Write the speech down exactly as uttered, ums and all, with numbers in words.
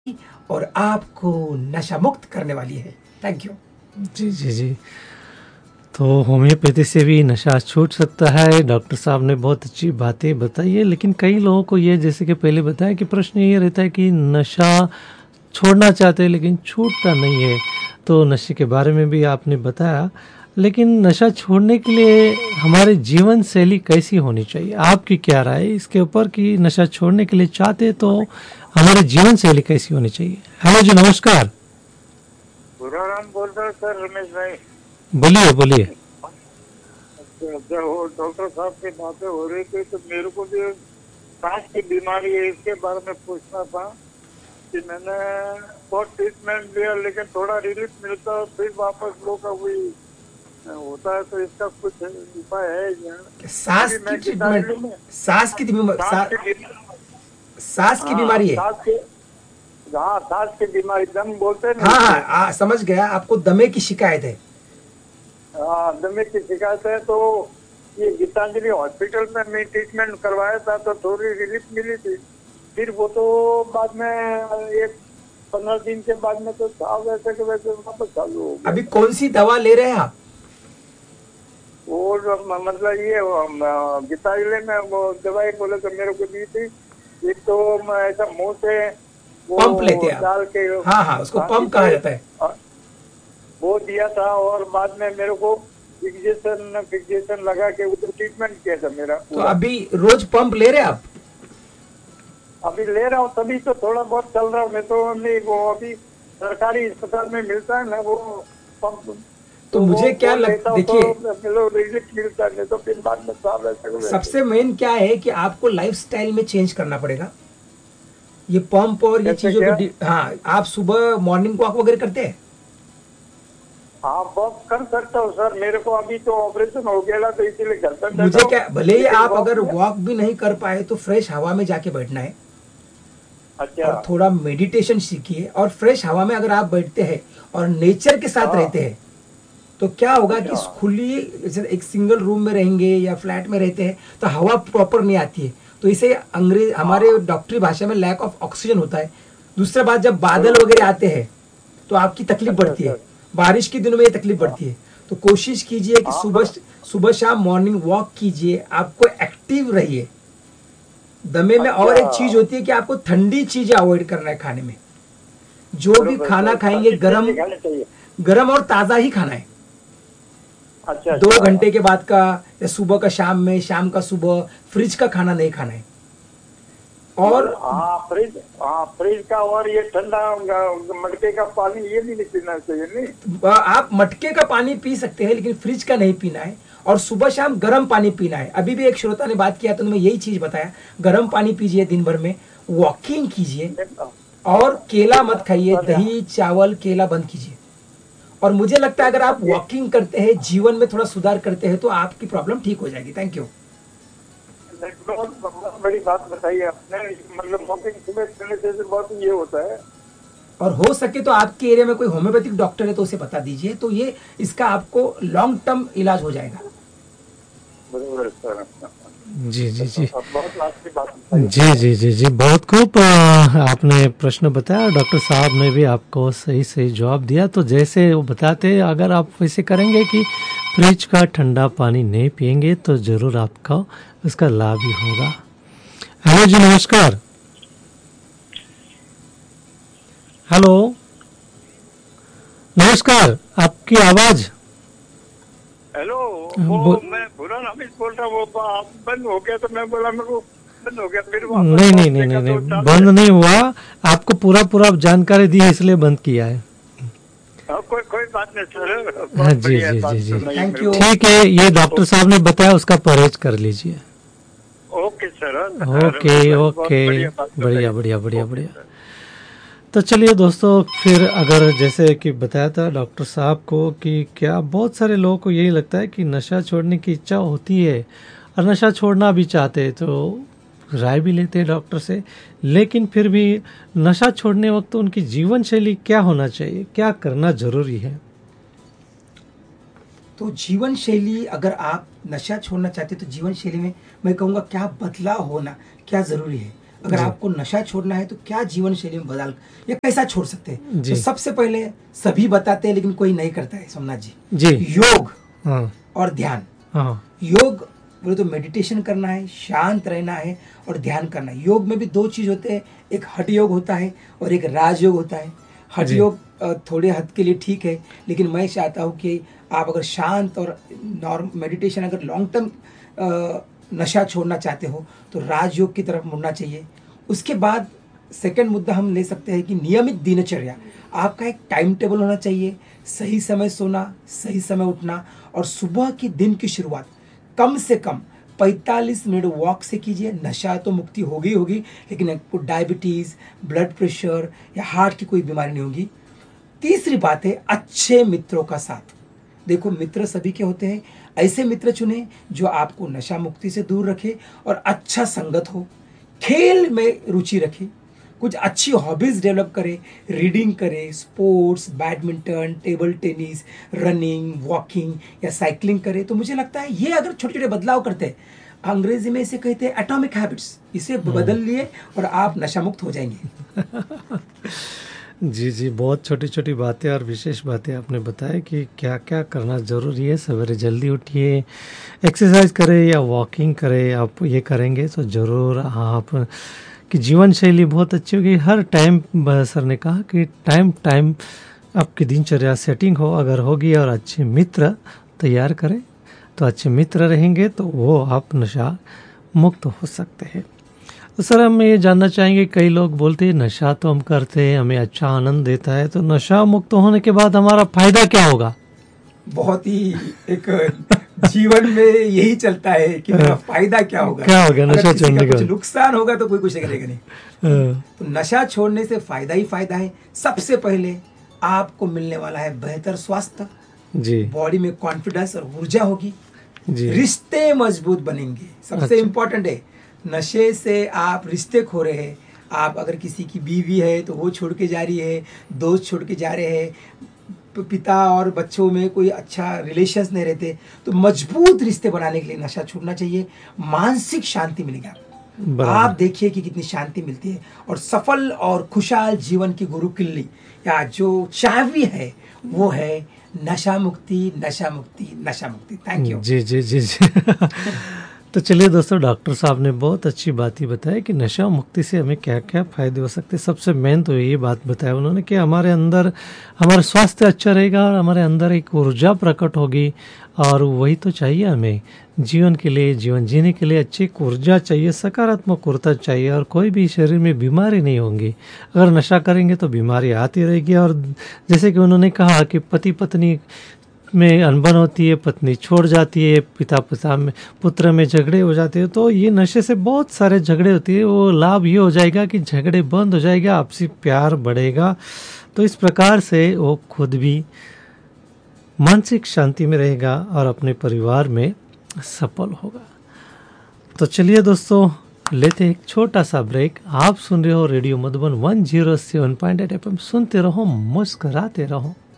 और आपको नशा मुक्त करने वाली है। Thank you. जी जी जी तो होम्योपैथी से भी नशा छूट सकता है। डॉक्टर साहब ने बहुत अच्छी बातें बताई है, लेकिन कई लोगों को ये, जैसे कि पहले बताया, कि प्रश्न ये रहता है कि नशा छोड़ना चाहते हैं लेकिन छूटता नहीं है। तो नशे के बारे में भी आपने बताया, लेकिन नशा छोड़ने के लिए हमारी जीवन शैली कैसी होनी चाहिए? आपकी क्या राय है इसके ऊपर कि नशा छोड़ने के लिए चाहते तो हमारी जीवन शैली कैसी होनी चाहिए? हेलो जी, नमस्कार। पूरा नाम बोल रहे हैं सर, रमेश भाई। बोलिए बोलिए। अच्छा, वो डॉक्टर साहब की बातें हो रही थी तो मेरे को भी सांस की बीमारी है, इसके बारे में पूछना था कि मैंने बहुत ट्रीटमेंट लिया लेकिन थोड़ा रिलीफ मिलता है, फिर वापस लो का वही होता है, तो इसका कुछ उपाय है क्या? सांस की ट्रीटमेंट, सांस की बीमारी, सांस की बीमारी है। सांस की, हाँ सांस की बीमारी, दम बोलते हैं ना। हाँ हाँ हाँ, समझ गया। आपको दमे की शिकायत है। हाँ, दमे की शिकायत है। तो ये गीतांजलि हॉस्पिटल में मैं ट्रीटमेंट करवाया था तो थोड़ी रिलीफ मिली थी, फिर वो तो बाद में एक पंद्रह दिन के बाद में तो साफ वैसे के वैसे वापस चालू हो गया। अभी कौन सी दवा ले रहे हैं आप? वो मतलब ये गीतांजलि में वो दवाई बोले तो मेरे को दी थी, एक तो ऐसा मुंह से पंप लेते हैं डाल के, हाँ हाँ, उसको पंप कहा जाता है, वो दिया था। और बाद में मेरे को फिक्सेशन फिक्सेशन लगा के उधर ट्रीटमेंट किया था मेरा। तो अभी रोज पंप ले रहे हैं आप? अभी ले रहा हूँ, तभी तो थोड़ा बहुत चल रहा हूँ। मैं तो नहीं, वो अभी सरकारी अस्पताल में मिलता है ना वो पंप, तो, तो मुझे क्या लगता, देखिए मिलता है तो फिर बाद में साफ। सबसे मेन क्या है कि आपको लाइफस्टाइल में चेंज करना पड़ेगा। ये पंप और ये चीजों पे, हाँ, आप सुबह मॉर्निंग वॉक वगैरह करते हैं? हाँ, वॉक कर सकता हूँ सर। मेरे को अभी तो ऑपरेशन हो गया तो इसीलिए घर पर मुझे क्या, भले ही आप अगर वॉक भी नहीं कर पाए तो फ्रेश हवा में जाके बैठना है। अच्छा। और थोड़ा मेडिटेशन सीखिए, और फ्रेश हवा में अगर आप बैठते हैं और नेचर के साथ रहते हैं तो क्या होगा कि खुली, एक सिंगल रूम में रहेंगे या फ्लैट में रहते हैं तो हवा प्रॉपर नहीं आती है, तो इसे अंग्रेज हमारे डॉक्टरी भाषा में लैक ऑफ ऑक्सीजन होता है। दूसरा बात, जब बादल वगैरह आते हैं तो आपकी तकलीफ बढ़ती है, बारिश के दिनों में ये तकलीफ बढ़ती है। तो कोशिश कीजिए कि सुबह सुबह शाम मॉर्निंग वॉक कीजिए, आपको एक्टिव रहिए। दमे में और एक चीज होती है कि आपको ठंडी चीजें अवॉइड करना है खाने में। जो भी खाना खाएंगे गरम गरम और ताजा ही खाना है। अच्छा, दो घंटे के बाद का, या सुबह का शाम में, शाम का सुबह, फ्रिज का खाना नहीं खाना है। और हाँ फ्रिज, हाँ फ्रिज का, और ये ठंडा मटके का पानी ये भी नहीं पीना चाहिए। नहीं, आप मटके का पानी पी सकते हैं लेकिन फ्रिज का नहीं पीना है। और सुबह शाम गर्म पानी पीना है। अभी भी एक श्रोता ने बात किया तो मैं यही चीज बताया, गर्म पानी पीजिए दिन भर में, वॉकिंग कीजिए, और केला मत खाइए, दही चावल केला बंद कीजिए। और मुझे लगता है अगर आप वॉकिंग करते हैं, जीवन में थोड़ा सुधार करते हैं, तो आपकी प्रॉब्लम ठीक हो जाएगी। Thank you. बहुत बड़ी बात बताई आपने, मतलब वॉकिंग सुबह करने से बहुत ये होता है। और हो सके तो आपके एरिया में कोई होम्योपैथिक डॉक्टर है तो उसे बता दीजिए, तो ये इसका आपको लॉन्ग टर्म इलाज हो जाएगा। जी जी जी जी जी जी जी बहुत खूब आपने प्रश्न बताया। डॉक्टर साहब ने भी आपको सही सही जवाब दिया। तो जैसे वो बताते, अगर आप वैसे करेंगे कि फ्रिज का ठंडा पानी नहीं पिएंगे तो जरूर आपका उसका लाभ ही होगा। हेलो जी, नमस्कार। हेलो, नमस्कार, आपकी आवाज। हेलो, वो मैं पूरा रमेश बोल रहा हूँ। वो बंद हो गया तो मैं बोला मेरे को बंद हो गया, फिर नहीं नहीं नहीं नहीं, नहीं बंद नहीं हुआ, आपको पूरा पूरा जानकारी दी इसलिए बंद किया है। कोई कोई बात नहीं सर। हाँ जी जी जी जी, थैंक यू। ठीक है, ये डॉक्टर साहब ने बताया, उसका परहेज कर लीजिए। Okay sir. ओके ओके, बढ़िया बढ़िया बढ़िया बढ़िया। तो चलिए दोस्तों, फिर अगर जैसे कि बताया था डॉक्टर साहब को कि क्या बहुत सारे लोगों को यही लगता है कि नशा छोड़ने की इच्छा होती है और नशा छोड़ना भी चाहते हैं, तो राय भी लेते हैं डॉक्टर से, लेकिन फिर भी नशा छोड़ने वक्त उनकी जीवन शैली क्या होना चाहिए, क्या करना जरूरी है? तो जीवन शैली, अगर आप नशा छोड़ना चाहते हैं तो जीवन शैली में मैं कहूँगा क्या बदलाव होना क्या ज़रूरी है। अगर जी। आपको नशा छोड़ना है तो क्या जीवन शैली में बदल या कैसा छोड़ सकते हैं? जी। तो सबसे पहले सभी बताते हैं लेकिन कोई नहीं करता है सोमनाथ जी। जी। योग हाँ और ध्यान। हाँ योग बोले तो मेडिटेशन करना है, शांत रहना है और ध्यान करना है। योग में भी दो चीज होते हैं, एक हठ योग होता है और एक राजयोग होता है। हठ जी। योग अ, थोड़े हद के लिए ठीक है, लेकिन मैं चाहता हूँ कि आप अगर शांत और नॉर्म मेडिटेशन अगर लॉन्ग टर्म नशा छोड़ना चाहते हो तो राजयोग की तरफ मुड़ना चाहिए। उसके बाद सेकंड मुद्दा हम ले सकते हैं कि नियमित दिनचर्या। आपका एक टाइम टेबल होना चाहिए, सही समय सोना, सही समय उठना और सुबह की दिन की शुरुआत कम से कम पैंतालीस मिनट वॉक से कीजिए। नशा तो मुक्ति होगी ही होगी, लेकिन आपको डायबिटीज, ब्लड प्रेशर या हार्ट की कोई बीमारी नहीं होगी। तीसरी बात है अच्छे मित्रों का साथ। देखो मित्र सभी के होते हैं, ऐसे मित्र चुने जो आपको नशा मुक्ति से दूर रखे और अच्छा संगत हो। खेल में रुचि रखे, कुछ अच्छी हॉबीज डेवलप करे, रीडिंग करे, sports, badminton, table tennis, running, walking या साइकिलिंग करे। तो मुझे लगता है ये अगर छोटे छोटे बदलाव करते हैं, अंग्रेजी में इसे कहते हैं एटॉमिक हैबिट्स, इसे बदल लिए और आप नशा मुक्त हो जाएंगे। जी जी, बहुत छोटी छोटी बातें और विशेष बातें आपने बताया कि क्या क्या करना ज़रूरी है। सवेरे जल्दी उठिए, एक्सरसाइज करें या वॉकिंग करें, आप ये करेंगे तो ज़रूर आप की जीवन शैली बहुत अच्छी होगी। हर टाइम सर ने कहा कि टाइम टाइम आपकी दिनचर्या सेटिंग हो अगर होगी और अच्छे मित्र तैयार करें तो अच्छे मित्र रहेंगे तो वो आप नशा मुक्त हो सकते हैं। तो सर हम ये जानना चाहेंगे, कई लोग बोलते हैं नशा तो हम करते हैं, हमें अच्छा आनंद देता है, तो नशा मुक्त होने के बाद हमारा फायदा क्या होगा? बहुत ही एक जीवन में यही चलता है कि मेरा फायदा क्या होगा, क्या होगा अगर नशा किसी छोड़ने का के कुछ बाद? नुकसान होगा तो कोई कुछ नहीं करेगा नहीं। हाँ, तो नशा छोड़ने से फायदा ही फायदा है। सबसे पहले आपको मिलने वाला है बेहतर स्वास्थ्य, जी बॉडी में कॉन्फिडेंस और ऊर्जा होगी, जी रिश्ते मजबूत बनेंगे। सबसे अच्छा। इम्पोर्टेंट है, नशे से आप रिश्ते खो रहे हैं। आप अगर किसी की बीवी है तो वो छोड़ के जा रही है, दोस्त छोड़ के जा रहे हैं, प- पिता और बच्चों में कोई अच्छा रिलेशंस नहीं रहते, तो मजबूत रिश्ते बनाने के लिए नशा छूटना चाहिए। मानसिक शांति मिलेगी आपको। बराबर। आप देखिए कि कितनी शांति मिलती है और सफल और खुशहाल जीवन की गुरु किल्ली या जो चाबी है वो है नशा मुक्ति, नशा मुक्ति, नशा मुक्ति। Thank you. जी जी जी जी तो चलिए दोस्तों, डॉक्टर साहब ने बहुत अच्छी बात ही बताई कि नशा मुक्ति से हमें क्या क्या फायदे हो सकते हैं। सबसे मेन तो ये बात बताया उन्होंने कि हमारे अंदर हमारा स्वास्थ्य अच्छा रहेगा और हमारे अंदर एक ऊर्जा प्रकट होगी, और वही तो चाहिए हमें जीवन के लिए। जीवन जीने के लिए अच्छी एक ऊर्जा चाहिए, सकारात्मक ऊर्जा चाहिए, और कोई भी शरीर में बीमारी नहीं होंगी। अगर नशा करेंगे तो बीमारी आती रहेगी। और जैसे कि उन्होंने कहा कि पति पत्नी में अनबन होती है, पत्नी छोड़ जाती है, पिता पिता में पुत्र में झगड़े हो जाते हैं, तो ये नशे से बहुत सारे झगड़े होती है। वो लाभ ये हो जाएगा कि झगड़े बंद हो जाएगा, आपसी प्यार बढ़ेगा। तो इस प्रकार से वो खुद भी मानसिक शांति में रहेगा और अपने परिवार में सफल होगा। तो चलिए दोस्तों, लेते हैं एक छोटा सा ब्रेक। आप सुन रहे हो radio Madhuban one zero seven point eight F M. सुनते रहो, मुस्कराते रहो।